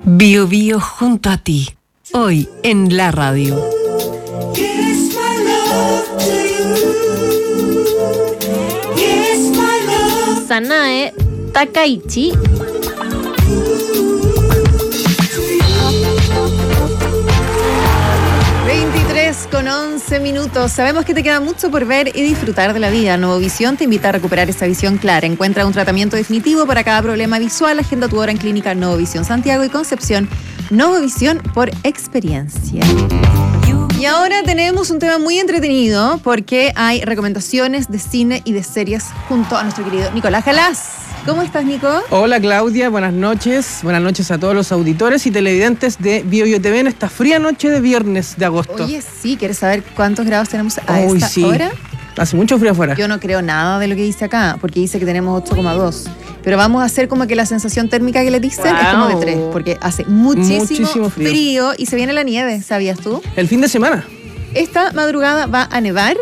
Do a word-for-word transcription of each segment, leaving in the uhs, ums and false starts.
Bio Bio junto a ti, hoy en la radio. Sanae Takaichi. veintitrés con once minutos. Sabemos que te queda mucho por ver y disfrutar de la vida. Novovisión te invita a recuperar esa visión clara. Encuentra un tratamiento definitivo para cada problema visual. Agenda tu hora en Clínica Novovisión Santiago y Concepción. Novovisión por experiencia. Y ahora tenemos un tema muy entretenido porque hay recomendaciones de cine y de series junto a nuestro querido Nicolás Galás. ¿Cómo estás, Nico? Hola, Claudia, buenas noches. Buenas noches a todos los auditores y televidentes de Bio Bio T V en esta fría noche de viernes de agosto. Oye, sí, ¿quieres saber cuántos grados tenemos a Uy, esta sí. hora? Hace mucho frío afuera. Yo no creo nada de lo que dice acá, porque dice que tenemos ocho coma dos. Pero vamos a hacer como que la sensación térmica que le dicen Wow. es como de tres, porque hace muchísimo, Muchísimo frío. frío y se viene la nieve, ¿sabías tú? El fin de semana. Esta madrugada va a nevar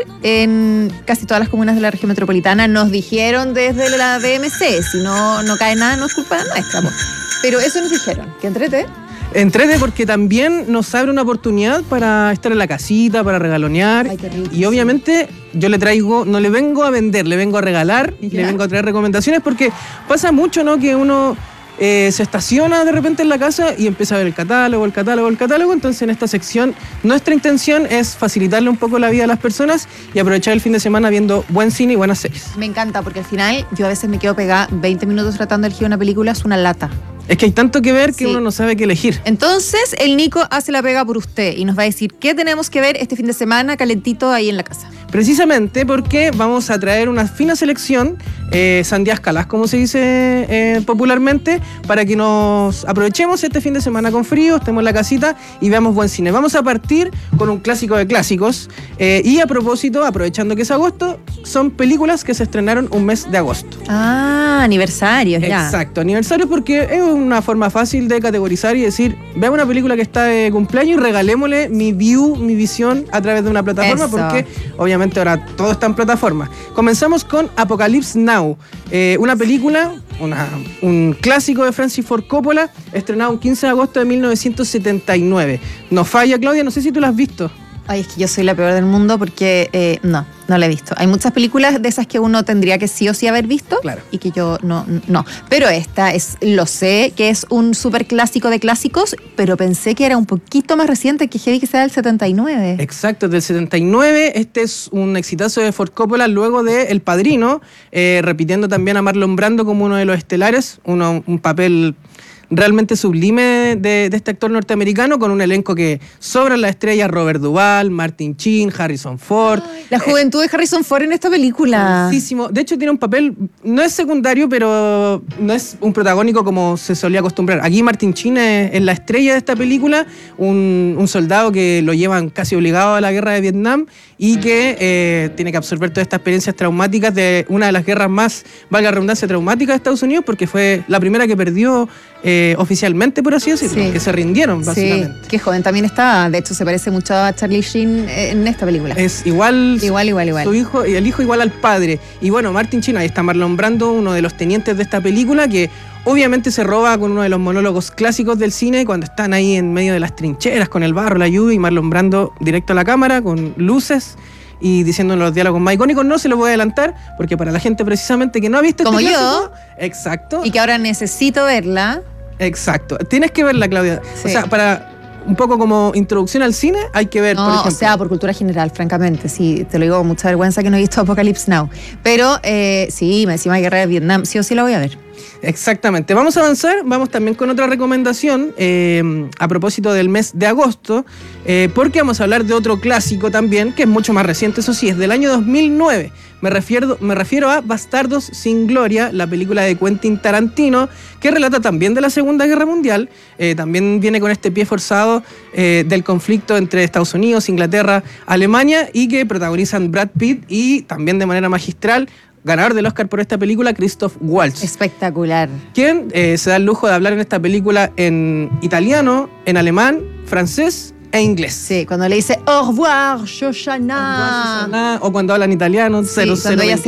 en casi todas las comunas de la región metropolitana. Nos dijeron desde la D M C, si no, no cae nada, no es culpa nuestra. Po. Pero eso nos dijeron, que entrete. Entrete porque también nos abre una oportunidad para estar en la casita, para regalonear. Ay, qué rico, y obviamente yo le traigo, no le vengo a vender, le vengo a regalar, Ya. le vengo a traer recomendaciones porque pasa mucho, ¿no? Que uno eh, se estaciona de repente en la casa y empieza a ver el catálogo, el catálogo, el catálogo. Entonces en esta sección nuestra intención es facilitarle un poco la vida a las personas y aprovechar el fin de semana viendo buen cine y buenas series. Me encanta, porque al final yo a veces me quedo pegada veinte minutos tratando de elegir una película, es una lata. Es que hay tanto que ver que Sí. uno no sabe qué elegir. Entonces, el Nico hace la pega por usted y nos va a decir qué tenemos que ver este fin de semana calentito ahí en la casa. Precisamente porque vamos a traer una fina selección, eh, sandías calas, como se dice eh, popularmente, para que nos aprovechemos este fin de semana con frío, estemos en la casita y veamos buen cine. Vamos a partir con un clásico de clásicos eh, y a propósito, aprovechando que es agosto, son películas que se estrenaron un mes de agosto. Ah, aniversarios, ya. Exacto, aniversario porque es una forma fácil de categorizar y decir, veamos una película que está de cumpleaños y regalémosle mi view, mi visión a través de una plataforma. Eso. Porque obviamente ahora todo está en plataforma. Comenzamos con Apocalypse Now, eh, una película, una, un clásico de Francis Ford Coppola, estrenado un quince de agosto de mil novecientos setenta y nueve. No falla, Claudia, no sé si tú la has visto. Ay, es que yo soy la peor del mundo porque eh, no, no la he visto. Hay muchas películas de esas que uno tendría que sí o sí haber visto. Claro. Y que yo no, no. Pero esta es, lo sé, que es un súper clásico de clásicos, pero pensé que era un poquito más reciente, que heavy que sea del setenta y nueve. Exacto, del setenta y nueve. Este es un exitazo de Ford Coppola luego de El Padrino, eh, repitiendo también a Marlon Brando como uno de los estelares, uno, un papel realmente sublime de, de este actor norteamericano, con un elenco que sobran las estrellas: Robert Duvall, Martin Sheen, Harrison Ford. La juventud de Harrison Ford en esta película. Muchísimo. De hecho, tiene un papel, no es secundario, pero no es un protagónico como se solía acostumbrar. Aquí Martin Sheen es, es la estrella de esta película, un, un soldado que lo llevan casi obligado a la guerra de Vietnam y que eh, tiene que absorber todas estas experiencias traumáticas de una de las guerras más, valga la redundancia, traumáticas de Estados Unidos, porque fue la primera que perdió eh, oficialmente, por así decirlo, Sí. que se rindieron, básicamente. Sí, qué joven también está. De hecho, se parece mucho a Charlie Sheen en esta película. Es igual, Igual, igual, igual. Su hijo, y el hijo igual al padre. Y bueno, Martin Sheen, ahí está Marlon Brando, uno de los tenientes de esta película, que obviamente se roba con uno de los monólogos clásicos del cine, cuando están ahí en medio de las trincheras, con el barro, la lluvia, y Marlon Brando directo a la cámara, con luces y diciendo los diálogos más icónicos. No se los voy a adelantar, porque para la gente precisamente que no ha visto Como este yo. clásico, exacto. Y que ahora necesito verla. Exacto. Tienes que verla, Claudia. Sí. O sea, para un poco como introducción al cine, hay que ver, No, por ejemplo. o sea, por cultura general, francamente, sí, te lo digo con mucha vergüenza que no he visto Apocalypse Now. Pero eh, sí, me encima de Guerra de Vietnam, sí o sí la voy a ver. Exactamente. Vamos a avanzar, vamos también con otra recomendación eh, a propósito del mes de agosto, eh, porque vamos a hablar de otro clásico también, que es mucho más reciente, eso sí, es del año dos mil nueve. Me refiero, me refiero a Bastardos sin Gloria, la película de Quentin Tarantino, que relata también de la Segunda Guerra Mundial. Eh, también viene con este pie forzado eh, del conflicto entre Estados Unidos, Inglaterra, Alemania, y que protagonizan Brad Pitt y también de manera magistral, ganador del Oscar por esta película, Christoph Waltz. Espectacular. Quien eh, se da el lujo de hablar en esta película en italiano, en alemán, francés e inglés. Sí, cuando le dice au revoir, Shoshana. O cuando hablan italiano, Sí, cero cuando ella cero